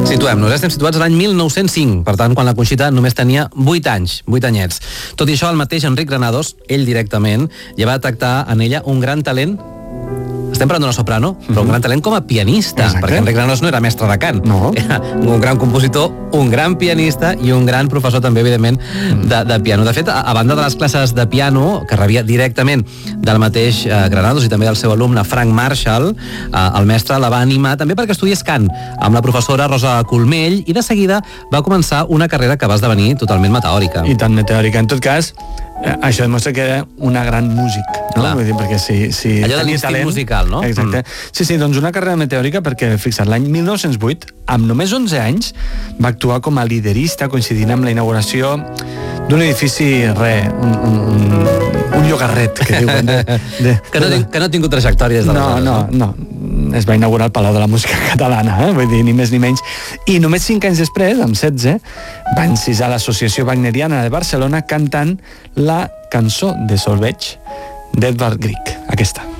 Situem-nos, estem situats a l'any 1905, per tant, quan la Conxita només tenia 8 anys, 8 anyets. Tot i això, el mateix Enric Granados, ell directament, ja va detectar en ella un gran talent. Estem parlant d'una soprano, però un gran talent com a pianista. Exacte. Perquè Enric Granados no era mestre de cant. No. Era un gran compositor, un gran pianista i un gran professor també, evidentment, de piano. De fet, a banda de les classes de piano, que rebia directament del mateix Granados i també del seu alumne Frank Marshall, el mestre la va animar també perquè estudiés cant amb la professora Rosa Colmell i de seguida va començar una carrera que va esdevenir totalment meteòrica. I tan meteòrica. En tot cas, això demostra que era una gran músic, no? Vull dir, perquè si allò de l'instint musical, no? Exacte. Sí, doncs una carrera meteòrica perquè, fixa't, l'any 1908, amb només 11 anys, va actuar com a liderista coincidint amb la inauguració d'un edifici, un llogarret, que diuen. Que no ha tingut trajectòria des d'aleshores. No. Es va inaugurar el Palau de la Música Catalana, vull dir, ni més ni menys. I només 5 anys després, amb 16, va encisar l'Associació Wagneriana de Barcelona cantant la cançó de solveig d'Edvard Grieg, aquesta.